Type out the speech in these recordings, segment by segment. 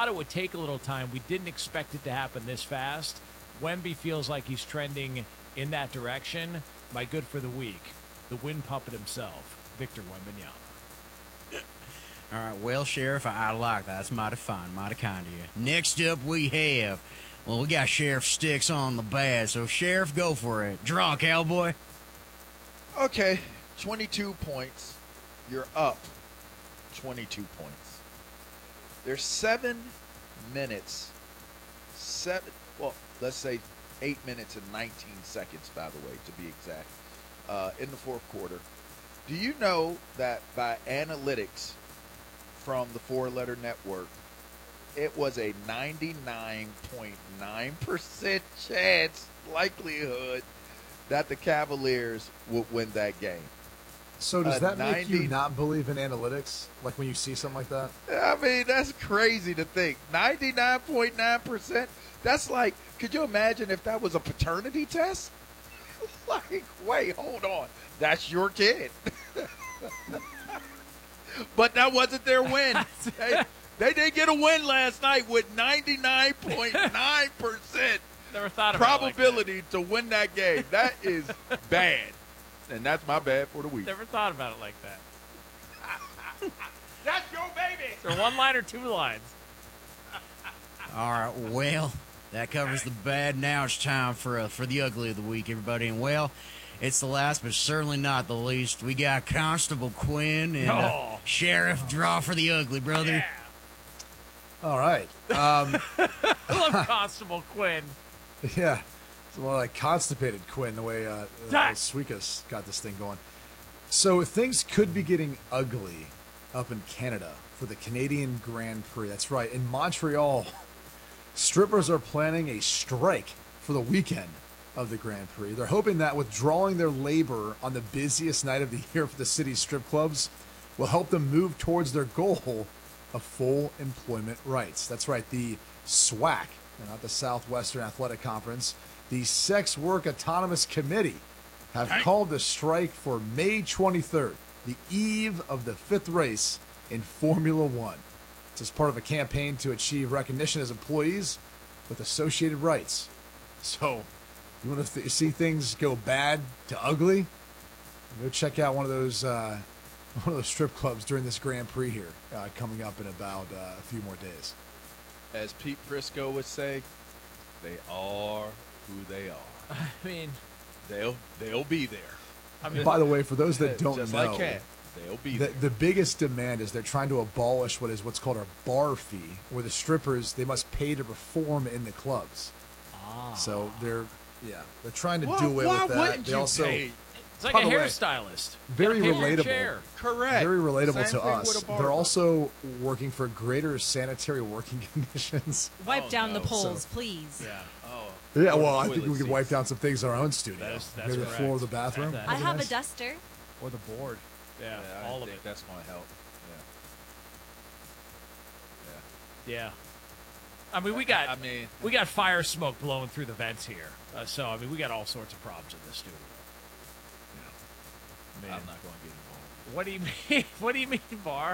thought it would take a little time. We didn't expect it to happen this fast. Wemby feels like he's trending in that direction. My good for the week, the wind puppet himself, Victor Wembanyama. All right, well, Sheriff, I like that. That's mighty fine, mighty kind of you. Next up we have, we got Sheriff Sticks on the bat, so Sheriff, go for it. Draw, cowboy. Okay, 22 points. You're up 22 points. There's 7 minutes, let's say 8 minutes and 19 seconds, by the way, to be exact, in the fourth quarter. Do you know that by analytics from the four-letter network, it was a 99.9% chance, likelihood, that the Cavaliers would win that game? So does that make you not believe in analytics, like when you see something like that? I mean, that's crazy to think. 99.9%? That's like, could you imagine if that was a paternity test? Like, wait, hold on. That's your kid. But that wasn't their win. They did get a win last night with 99.9% Never thought about probability it like to win that game. That is bad. And that's my bad for the week. Never thought about it like that. That's your baby. Is there one line or 2 lines? All right, well, that covers the bad. Now it's time for the ugly of the week, everybody. And, well, it's the last but certainly not the least. We got Constable Quinn and Sheriff. Draw for the ugly, brother. Yeah. All right. I love Constable Quinn. Yeah. It's more like constipated Quinn, the way Suika's got this thing going. So things could be getting ugly up in Canada for the Canadian Grand Prix. That's right. In Montreal, strippers are planning a strike for the weekend of the Grand Prix. They're hoping that withdrawing their labor on the busiest night of the year for the city's strip clubs will help them move towards their goal of full employment rights. That's right. The SWAC, not the Southwestern Athletic Conference, the Sex Work Autonomous Committee have called the strike for May 23rd, the eve of the 5th race in Formula One. It's as part of a campaign to achieve recognition as employees with associated rights. So, you want to see things go bad to ugly? Go check out one of those strip clubs during this Grand Prix here, coming up in about a few more days. As Pete Prisco would say, they are who they are. I mean, they'll be there. I mean, by the way, for those that don't just know, like Cat, they'll be there. The biggest demand is they're trying to abolish what's called a bar fee, where the strippers, they must pay to perform in the clubs. So they're trying to do away with that. They also pay? it's like a hairstylist. Very You gotta pay for a relatable. chair. Correct. Very relatable Same to thing us. with a barber. They're also working for greater sanitary working conditions. Wipe down the no. poles, please. Yeah. Oh. Yeah, well, I think Toilet we could seats. wipe down some things in our own studio. That's Maybe the correct. floor of the bathroom. That- I That'd be have nice. a duster. Or the board. Yeah, Yeah, all I of think it. that's going to help. Yeah. I mean, we got fire smoke blowing through the vents here. So, I mean, we got all sorts of problems in the studio. I'm not going to get involved. What do you mean? What do you mean, Bar?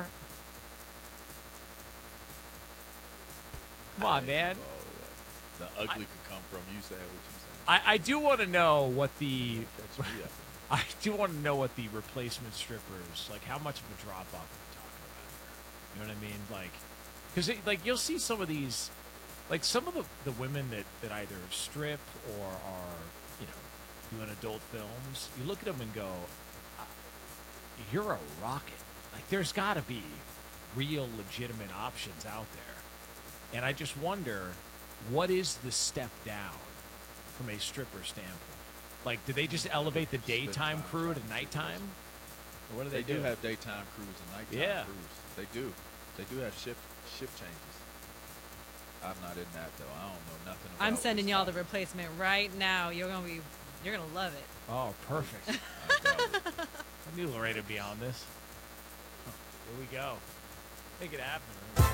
Come on, man. The ugly could come from you saying what you saying. I do want to know what the Catch me up. I do want to know what the replacement strippers, like how much of a drop off are we talking about here? You know what I mean? Like, because like you'll see some of these, like some of the women that either strip or are doing adult films. You look at them and go, you're a rocket. Like there's got to be real legitimate options out there, and I just wonder what is the step down from a stripper standpoint. Like, do they just elevate the daytime crew to nighttime? Or what do they do? do have daytime crews and nighttime crews. They do. They do have shift changes. I'm not in that though. I don't know nothing about. I'm sending what's y'all the happening. replacement right now. You're gonna love it. Oh, perfect. I doubt it. I knew Lorraine would be on this. Here we go. Make it happen.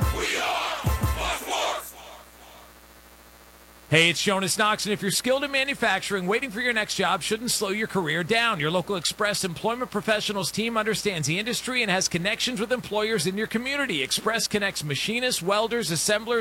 Hey, it's Jonas Knox, and if you're skilled in manufacturing, waiting for your next job shouldn't slow your career down. Your local Express Employment Professionals team understands the industry and has connections with employers in your community. Express connects machinists, welders, assemblers,